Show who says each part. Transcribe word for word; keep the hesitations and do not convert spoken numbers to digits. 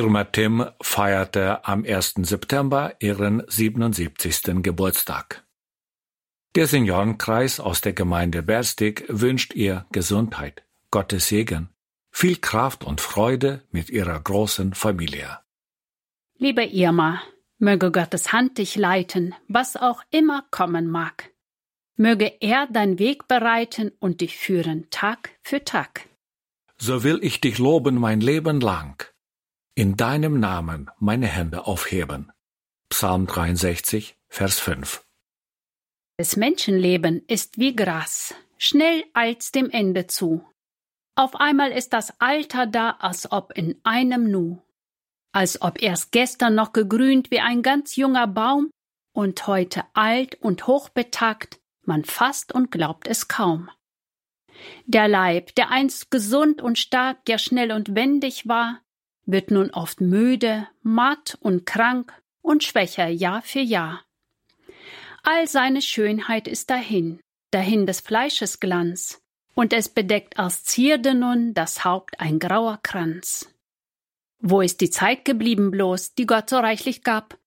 Speaker 1: Irma Timm feierte am ersten September ihren siebenundsiebzigsten Geburtstag. Der Seniorenkreis aus der Gemeinde Berstig wünscht ihr Gesundheit, Gottes Segen, viel Kraft und Freude mit ihrer großen Familie.
Speaker 2: Liebe Irma, möge Gottes Hand dich leiten, was auch immer kommen mag. Möge er deinen Weg bereiten und dich führen Tag für Tag.
Speaker 1: So will ich dich loben mein Leben lang, in deinem Namen meine Hände aufheben. Psalm dreiundsechzig, Vers fünf.
Speaker 2: Das Menschenleben ist wie Gras, schnell eilt's dem Ende zu. Auf einmal ist das Alter da, als ob in einem Nu. Als ob erst gestern noch gegrünt wie ein ganz junger Baum und heute alt und hochbetagt, man fasst und glaubt es kaum. Der Leib, der einst gesund und stark, ja schnell und wendig war, wird nun oft müde, matt und krank und schwächer Jahr für Jahr. All seine Schönheit ist dahin, dahin des Fleisches Glanz, und es bedeckt als Zierde nun das Haupt ein grauer Kranz. Wo ist die Zeit geblieben bloß, die Gott so reichlich gab,